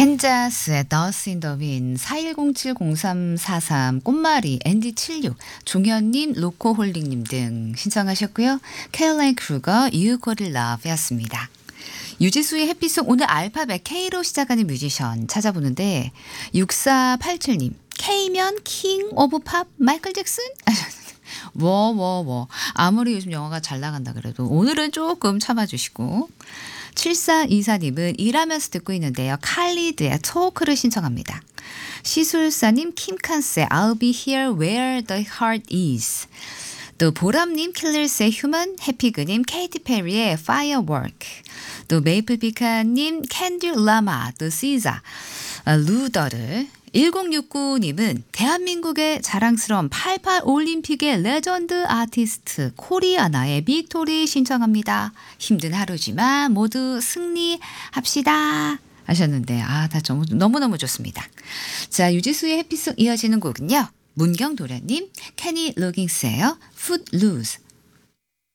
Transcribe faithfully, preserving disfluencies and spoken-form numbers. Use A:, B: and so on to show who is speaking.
A: 캔자스의 Dust in the Wind, 사일공칠공삼사삼, 꽃말이, 앤디칠육, 종현님, 로코홀릭님 등 신청하셨고요. 캐롤라인 크루거, You Got Love 였습니다. 유지수의 해피송, 오늘 알파벳 K로 시작하는 뮤지션 찾아보는데 육사팔칠님, K면 킹 오브 팝 마이클 잭슨? 워워워 아무리 요즘 영화가 잘 나간다 그래도 오늘은 조금 참아주시고, 칠사이사님은 일하면서 듣고 있는데요. 칼리드의 토크를 신청합니다. 시술사님 킴칸스의 I'll be here where the heart is. 또 보람님 킬러스의 휴먼, 해피그님 케이티 페리의 Firework. 또 메이플피카님 캔디 라마, 또 시자, 루더를. 일공육구님은 대한민국의 자랑스러운 팔십팔 올림픽의 레전드 아티스트 코리아나의 빅토리 신청합니다. 힘든 하루지만 모두 승리합시다 하셨는데, 아, 다 너무너무 좋습니다. 자, 유지수의 해피송 이어지는 곡은요. 문경도련님, 케니 로깅스예요. Footloose.